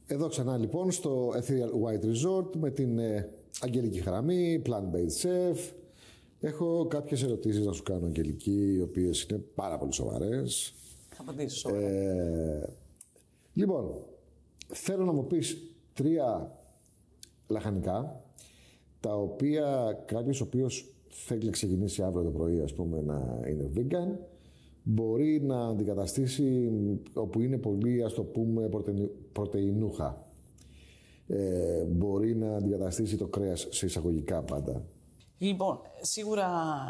Εδώ ξανά λοιπόν στο Ethereal White Resort με την Αγγελική Χαραμή, Plant-Based Chef. Έχω κάποιες ερωτήσεις να σου κάνω, Αγγελική, οι οποίες είναι πάρα πολύ σοβαρές. Θα απαντήσω σοβαρά. Λοιπόν, θέλω να μου πεις 3 λαχανικά, τα οποία κάποιος ο οποίος θέλει να ξεκινήσει αύριο το πρωί, ας πούμε, να είναι vegan, μπορεί να αντικαταστήσει όπου είναι πολύ, ας το πούμε, πρωτεϊνούχα. Μπορεί να αντικαταστήσει το κρέας σε εισαγωγικά πάντα. Λοιπόν, σίγουρα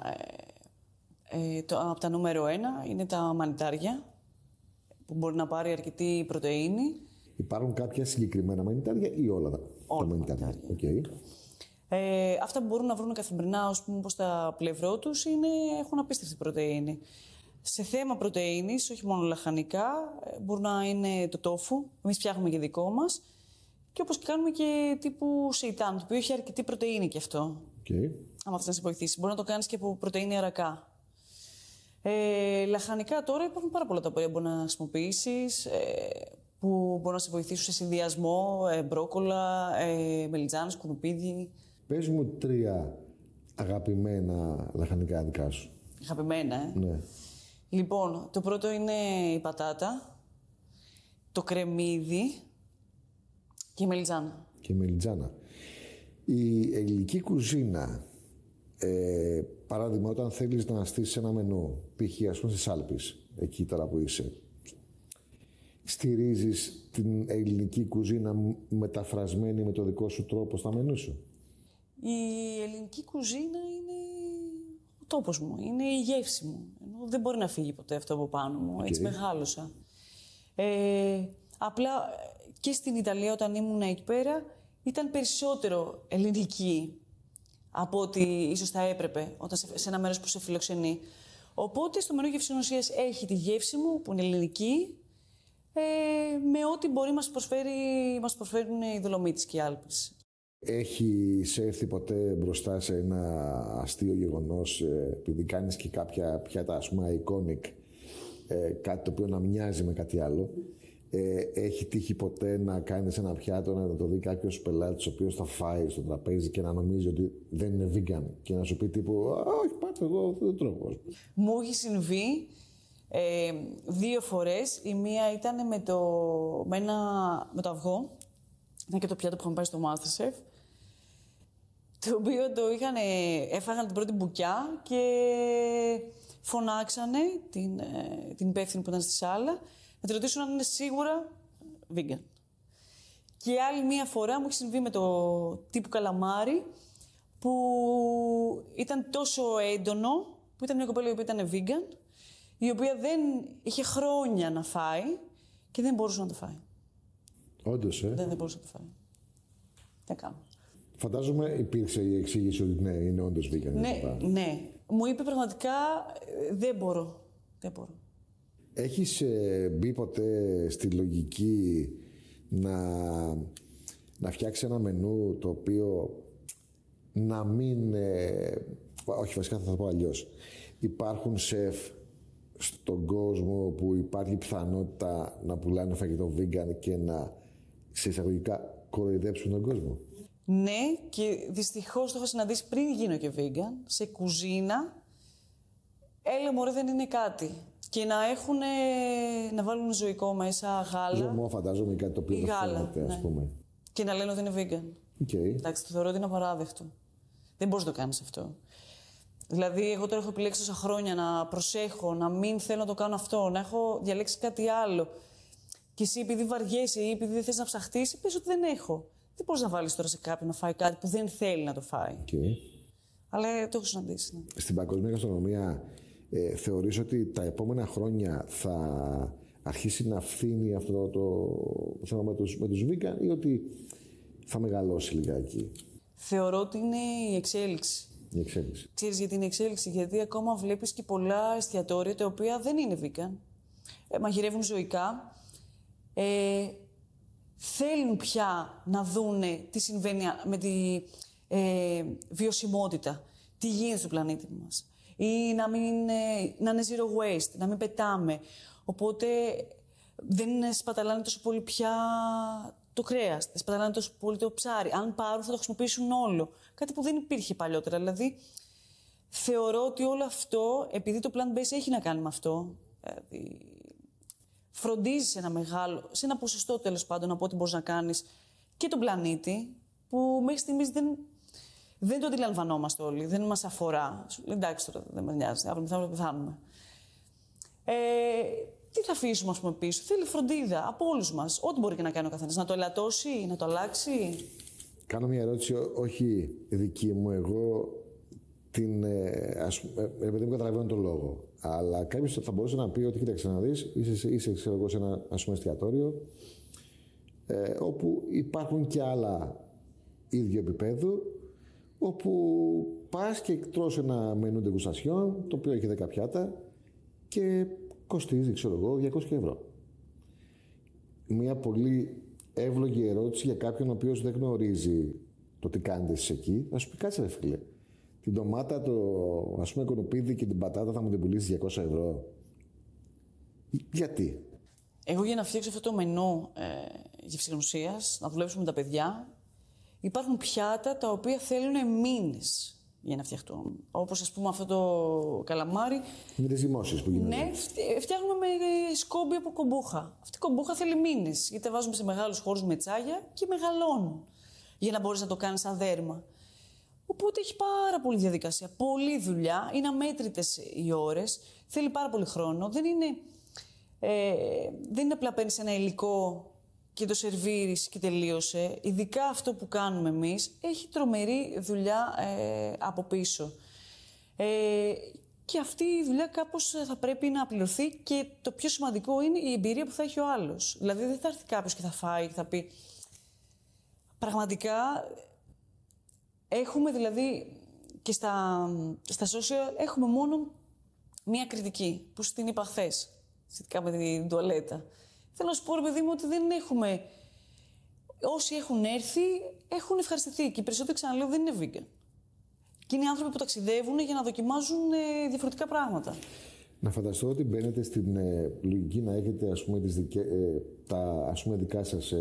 από τα νούμερο 1 είναι τα μανιτάρια, που μπορεί να πάρει αρκετή πρωτεΐνη. Υπάρχουν κάποια συγκεκριμένα μανιτάρια ή όλα τα μανιτάρια? Okay. Αυτά που μπορούν να βρουν καθημερινά, ας πούμε, όπως τα πλευρό τους, έχουν απίστευτη πρωτεΐνη. Σε θέμα πρωτεΐνης, όχι μόνο λαχανικά, μπορεί να είναι το τόφου. Εμείς φτιάχνουμε και δικό μας. Και όπως κάνουμε και τύπου σεϊτάν, το οποίο έχει αρκετή πρωτεΐνη και αυτό. Okay. Άμα θες να σε βοηθήσει. Μπορεί να το κάνεις και από πρωτεΐνη αρακά. Λαχανικά τώρα υπάρχουν πάρα πολλά τα οποία μπορεί να χρησιμοποιήσεις, που μπορούν να σε βοηθήσουν σε συνδυασμό, μπρόκολα, μελιτζάνες, κουνουπίδι. Πες μου 3 αγαπημένα λαχανικά δικά σου. Αγαπημένα, Ναι. Λοιπόν, το πρώτο είναι η πατάτα, το κρεμμύδι και η μελιτζάνα. Και η μελιτζάνα. Η ελληνική κουζίνα, παράδειγμα, όταν θέλεις να στήσεις ένα μενού, π.χ. ας πούμε στις Άλπεις, εκεί τώρα που είσαι, στηρίζεις την ελληνική κουζίνα μεταφρασμένη με το δικό σου τρόπο στα μενού σου? Η ελληνική κουζίνα είναι ο τόπος μου, είναι η γεύση μου. Ενώ δεν μπορεί να φύγει ποτέ αυτό από πάνω μου, έτσι μεγάλωσα. Απλά και στην Ιταλία όταν ήμουν εκεί πέρα ήταν περισσότερο ελληνική από ό,τι ίσως θα έπρεπε όταν σε ένα μέρος που σε φιλοξενεί. Οπότε στο μενού γευσηνοσίας έχει τη γεύση μου που είναι ελληνική, με ό,τι μπορεί μας προσφέρουν οι Δολομίτες και οι Άλπεις. Έχει σε έρθει ποτέ μπροστά σε ένα αστείο γεγονός, επειδή κάνεις και κάποια πιάτα, ας πούμε, iconic, κάτι το οποίο να μοιάζει με κάτι άλλο, έχει τύχει ποτέ να κάνεις ένα πιάτο, να το δει κάποιος πελάτης ο οποίος θα φάει στο τραπέζι και να νομίζει ότι δεν είναι vegan και να σου πει τύπου όχι, πάτε, εγώ δεν τρώω? Μου έχει συμβεί 2 φορές. Η μία ήταν με το αυγό. Ήταν και το πιάτο που είχαμε πάει στο MasterChef. Το οποίο έφαγαν την πρώτη μπουκιά και φωνάξανε την υπεύθυνη που ήταν στη σάλα να τη ρωτήσουν αν είναι σίγουρα vegan. Και άλλη μία φορά μου έχει συμβεί με το τύπου καλαμάρι που ήταν τόσο έντονο, που ήταν μια κοπέλα που ήταν vegan, η οποία δεν είχε χρόνια να φάει και δεν μπορούσε να το φάει. Όντως, Δεν μπορούσε να το φάει. Τι κάνω. Φαντάζομαι υπήρξε η εξήγηση ότι ναι, είναι όντως vegan. Ναι. Μου είπε πραγματικά δεν μπορώ. Έχεις μπει ποτέ στη λογική να φτιάξει ένα μενού το οποίο να μην... όχι, βασικά θα το πω αλλιώς. Υπάρχουν σεφ στον κόσμο που υπάρχει πιθανότητα να πουλάνε φαγητό vegan και να, σε εισαγωγικά, κοροϊδέψουν τον κόσμο? Ναι, και δυστυχώς το έχω συναντήσει πριν γίνω και vegan, σε κουζίνα. Έλα μωρέ, δεν είναι κάτι. Και να βάλουν ζωικό μέσα, γάλα. Ζωμό, φαντάζομαι, κάτι το οποίο δεν φαίνεται, ας πούμε. Και να λένε ότι είναι vegan. Okay. Εντάξει, το θεωρώ ότι είναι απαράδεκτο. Δεν μπορείς να το κάνεις αυτό. Δηλαδή, εγώ τώρα έχω επιλέξει τόσα χρόνια να προσέχω, να μην θέλω να το κάνω αυτό, να έχω διαλέξει κάτι άλλο. Και εσύ, επειδή βαριέσαι ή επειδή δεν θες να ψαχτείς, πες ότι δεν έχω. Δεν μπορείς να βάλεις τώρα σε κάποιον να φάει κάτι που δεν θέλει να το φάει. Okay. Αλλά το έχω συναντήσει. Ναι. Στην παγκόσμια γαστρονομία, θεωρείς ότι τα επόμενα χρόνια θα αρχίσει να φθήνει αυτό το θέμα με τους vegan ή ότι θα μεγαλώσει λιγάκι? Θεωρώ ότι είναι η εξέλιξη. Η εξέλιξη. Ξέρεις γιατί είναι η εξέλιξη? Γιατί ακόμα βλέπεις και πολλά εστιατόρια τα οποία δεν είναι vegan. Μαγειρεύουν ζωικά. Θέλουν πια να δούνε τι συμβαίνει με τη βιωσιμότητα, τι γίνεται στο πλανήτη μας. Ή να είναι zero waste, να μην πετάμε. Οπότε δεν σπαταλάνε τόσο πολύ πια το κρέας, δεν σπαταλάνε τόσο πολύ το ψάρι. Αν πάρουν, θα το χρησιμοποιήσουν όλο. Κάτι που δεν υπήρχε παλιότερα. Δηλαδή, θεωρώ ότι όλο αυτό, επειδή το plant-based έχει να κάνει με αυτό, δηλαδή, φροντίζει σε ένα ποσοστό τέλος πάντων από ό,τι μπορείς να κάνεις και τον πλανήτη, που μέχρι στιγμής δεν το αντιλαμβανόμαστε όλοι, δεν μας αφορά. Εντάξει, τώρα δεν μας νοιάζει, αύριο θα πεθάνουμε. Τι θα αφήσουμε, ας πούμε, πίσω? Θέλει φροντίδα από όλους μας. Ό,τι μπορεί και να κάνει ο καθένας. Να το ελαττώσει, να το αλλάξει. Κάνω μια ερώτηση, όχι δική μου. Εγώ επειδή μου καταλαβαίνω τον λόγο. Αλλά κάποιος θα μπορούσε να πει ότι, κοίταξε να δεις, είσαι ξέρω εγώ, σε ένα εστιατόριο, όπου υπάρχουν και άλλα ίδιο επίπεδο, όπου πας και τρως ένα μενού ντεγκουστασιόν, το οποίο έχει 10 πιάτα και κοστίζει, ξέρω εγώ, 200 ευρώ. Μια πολύ εύλογη ερώτηση για κάποιον ο οποίος δεν γνωρίζει το τι κάνετε εσείς εκεί. Θα σου πει, κάτσε ρε φίλε, την ντομάτα, το ας πούμε κονοπίδι και την πατάτα θα μου την πουλήσεις 200 ευρώ. Γιατί? Εγώ για να φτιάξω αυτό το μενού γευσηγνωσίας, να δουλέψουμε με τα παιδιά, υπάρχουν πιάτα τα οποία θέλουν μήνες για να φτιαχτούν. Όπως ας πούμε αυτό το καλαμάρι. Με τις ζυμώσεις που γίνονται. Ναι, φτιάχνουμε με σκόμπι από κομπούχα. Αυτή η κομπούχα θέλει μήνες, γιατί τα βάζουμε σε μεγάλους χώρους με τσάγια και μεγαλώνουν, για να μπορείς να το κάνεις σαν δέρμα. Οπότε έχει πάρα πολλή διαδικασία, πολλή δουλειά, είναι αμέτρητες οι ώρες, θέλει πάρα πολύ χρόνο. Δεν είναι απλά παίρνεις ένα υλικό και το σερβίρεις και τελείωσε. Ειδικά αυτό που κάνουμε εμείς έχει τρομερή δουλειά από πίσω. Και αυτή η δουλειά κάπως θα πρέπει να πληρωθεί και το πιο σημαντικό είναι η εμπειρία που θα έχει ο άλλος. Δηλαδή δεν θα έρθει κάποιος και θα φάει και θα πει... Πραγματικά έχουμε δηλαδή και στα social έχουμε μόνο μία κριτική που στην είπα χθες, σχετικά με την τουαλέτα. Θέλω να σου πω, ρε παιδί μου, ότι δεν έχουμε... Όσοι έχουν έρθει, έχουν ευχαριστηθεί. Και οι περισσότεροι, ξαναλέω, δεν είναι vegan. Και είναι άνθρωποι που ταξιδεύουν για να δοκιμάζουν διαφορετικά πράγματα. Να φανταστώ ότι μπαίνετε στην λογική να έχετε, ας πούμε, τα ας πούμε, δικά σας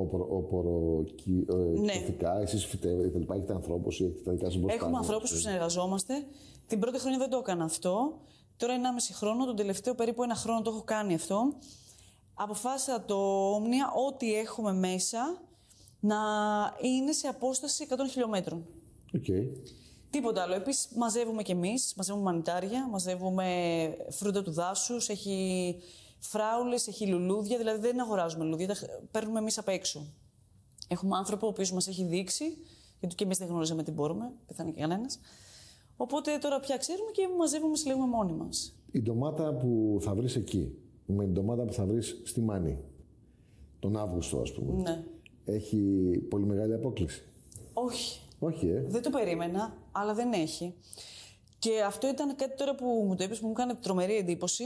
οποροκυφικά, εσείς φυτεύετε κτλ. Έχετε ανθρώπους ή έχετε τα δικά σας μπροστά? Έχουμε ανθρώπους που συνεργαζόμαστε. Την πρώτη χρονιά δεν το έκανα αυτό. Τώρα 1,5 χρόνο, τον τελευταίο περίπου 1 χρόνο το έχω κάνει αυτό. Αποφάσισα το Όμνια, ό,τι έχουμε μέσα, να είναι σε απόσταση 100 χιλιόμετρων. Okay. Τίποτα άλλο. Επίσης, μαζεύουμε κι εμείς, μαζεύουμε μανιτάρια, μαζεύουμε φρούτα του δάσους, έχει φράουλες, έχει λουλούδια, δηλαδή δεν αγοράζουμε λουλούδια, τα παίρνουμε εμείς απ' έξω. Έχουμε άνθρωπο ο οποίος μας έχει δείξει, γιατί και εμείς δεν γνωρίζαμε τι μπορούμε, πεθάνει και κανένας. Οπότε τώρα πια ξέρουμε και μαζεύουμε, συλλέγουμε μόνοι μας. Η ντομάτα που θα βρεις εκεί, με την ντομάτα που θα βρεις στη Μάνη, τον Αύγουστο ας πούμε, ναι, έχει πολύ μεγάλη απόκληση? Όχι. Όχι, Δεν το περίμενα, αλλά δεν έχει. Και αυτό ήταν κάτι τώρα που μου το είπες που μου έκανε τρομερή εντύπωση.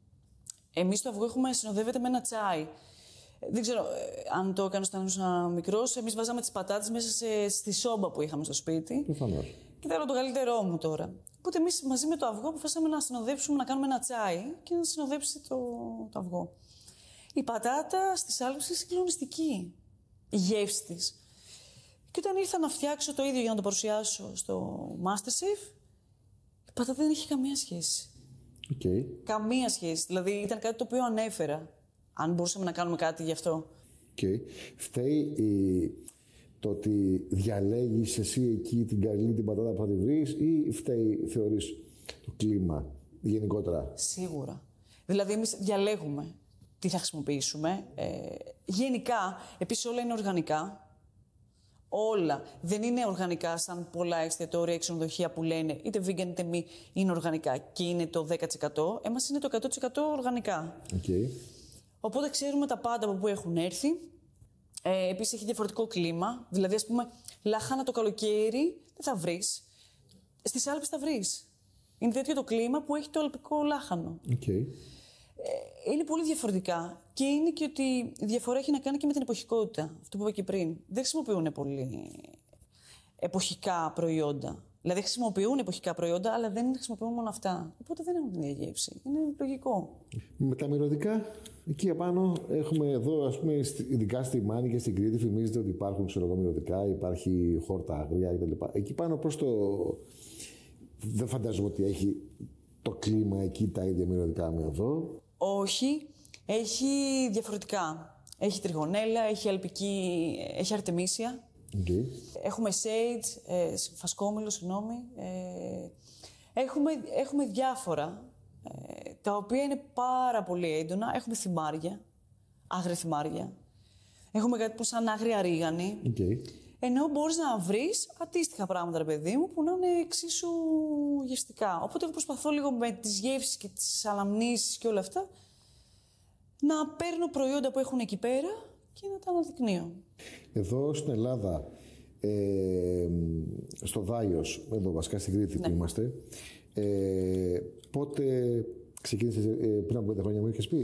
Εμείς το αυγό συνοδεύεται με ένα τσάι. Δεν ξέρω αν το έκανα όταν ήμουν μικρός. Εμείς βάζαμε τις πατάτες μέσα στη σόμπα που είχαμε στο σπίτι. Προφανώς. Και θέλω το καλύτερό μου τώρα. Οπότε εμείς μαζί με το αυγό αποφάσισαμε να συνοδέψουμε, να κάνουμε ένα τσάι και να συνοδέψει το αυγό. Η πατάτα στη σάλβηση είναι συγκλονιστική. Η γεύση της. Και όταν ήρθα να φτιάξω το ίδιο για να το παρουσιάσω στο MasterChef, η πατάτα δεν είχε καμία σχέση. Okay. Καμία σχέση. Δηλαδή ήταν κάτι το οποίο ανέφερα. Αν μπορούσαμε να κάνουμε κάτι γι' αυτό. Okay. Φταίει το ότι διαλέγεις εσύ εκεί την καλή την πατάτα που θα τη βρεις ή φταίει, θεωρείς, το κλίμα γενικότερα? Σίγουρα. Δηλαδή εμείς διαλέγουμε τι θα χρησιμοποιήσουμε. Γενικά, επίσης όλα είναι οργανικά. Όλα. Δεν είναι οργανικά σαν πολλά εστιατόρια ή ξενοδοχεία που λένε είτε vegan είτε μη είναι οργανικά και είναι το 10%. Εμάς είναι το 100% οργανικά. Okay. Οπότε ξέρουμε τα πάντα από που έχουν έρθει. Επίσης έχει διαφορετικό κλίμα. Δηλαδή, ας πούμε, λάχανα το καλοκαίρι δεν θα βρεις. Στις Άλπες θα βρεις. Είναι τέτοιο το κλίμα που έχει το αλπικό λάχανο. Okay. Είναι πολύ διαφορετικά. Και είναι και ότι η διαφορά έχει να κάνει και με την εποχικότητα. Αυτό που είπα και πριν. Δεν χρησιμοποιούν πολύ εποχικά προϊόντα. Δηλαδή χρησιμοποιούν εποχικά προϊόντα, αλλά δεν χρησιμοποιούν μόνο αυτά. Οπότε δεν έχουν την ίδια γεύση. Είναι λογικό. Με τα μυρωδικά, εκεί απάνω έχουμε εδώ, ας πούμε, ειδικά στη Μάνη και στην Κρήτη, φημίζεται ότι υπάρχουν μυρωδικά, υπάρχει χόρτα αγρία κτλ. Εκεί πάνω προς το. Δεν φαντάζομαι ότι έχει το κλίμα εκεί τα ίδια μυρωδικά με εδώ. Όχι, έχει διαφορετικά. Έχει τριγωνέλα, έχει αλπική, έχει αρτεμίσια. Okay. Έχουμε sage, φασκόμηλο, συγγνώμη. Έχουμε διάφορα, τα οποία είναι πάρα πολύ έντονα. Έχουμε θυμάρια, άγρια θυμάρια. Έχουμε κάτι που σαν άγρια ρίγανη. Okay. Ενώ μπορείς να βρεις αντίστοιχα πράγματα, ρε παιδί μου, που να είναι εξίσου γευστικά. Οπότε εγώ προσπαθώ λίγο με τις γεύσεις και τις αναμνήσεις και όλα αυτά να παίρνω προϊόντα που έχουν εκεί πέρα και να τα αναδεικνύω. Εδώ στην Ελλάδα, στο Δάιος, εδώ βασικά στην Κρήτη που είμαστε, πότε ξεκίνησες, πριν από 5 χρόνια μου είχες πει?